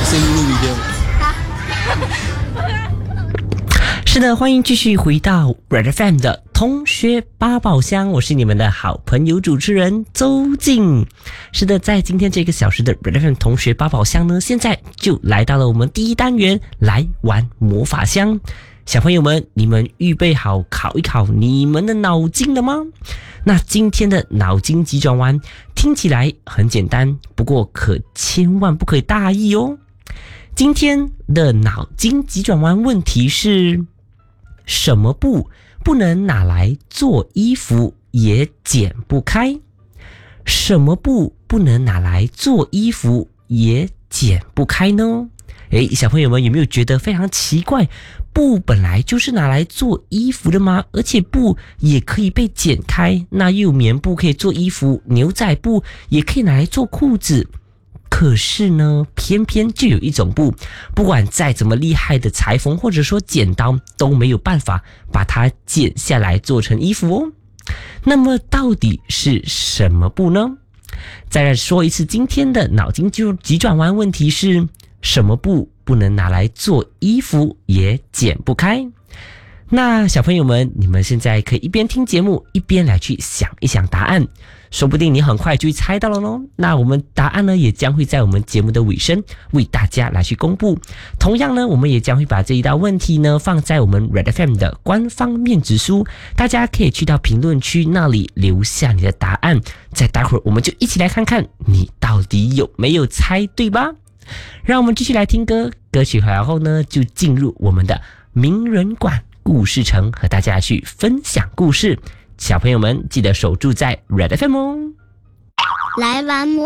声音录一遍。 是的，欢迎继续回到 Red FM 的同学八宝箱，我是你们的好朋友主持人周静。是的，在今天这个小时的 Red FM 同学八宝箱呢，现在就来到了我们第一单元，来玩魔法箱。小朋友们，你们预备好考一考你们的脑筋了吗？那今天的脑筋急转弯听起来很简单，不过可千万不可以大意哦。今天的脑筋急转弯问题是：什么布不能拿来做衣服也剪不开？什么布不能拿来做衣服也剪不开呢？小朋友们有没有觉得非常奇怪？布本来就是拿来做衣服的吗？而且布也可以被剪开，那又有棉布可以做衣服，牛仔布也可以拿来做裤子。可是呢，偏偏就有一种布，不管再怎么厉害的裁缝或者说剪刀，都没有办法把它剪下来做成衣服哦。那么到底是什么布呢？再来说一次，今天的脑筋急转弯问题是：什么布不能拿来做衣服也剪不开？那小朋友们，你们现在可以一边听节目一边来去想一想答案，说不定你很快就会猜到了咯。那我们答案呢，也将会在我们节目的尾声为大家来去公布。同样呢，我们也将会把这一道问题呢放在我们 Red FM 的官方面子书，大家可以去到评论区那里留下你的答案，再待会儿我们就一起来看看你到底有没有猜对吧。让我们继续来听歌，歌曲回来后呢，就进入我们的名人馆故事城，和大家去分享故事。小朋友们记得守住在 Red FM 哦。 来玩魔